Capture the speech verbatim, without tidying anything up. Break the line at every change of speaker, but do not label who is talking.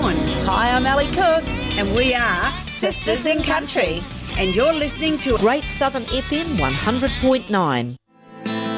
Cohen.
Hi, I'm Ali Cook.
And we are Sisters in Country. And you're listening to
Great Southern F M one hundred point nine.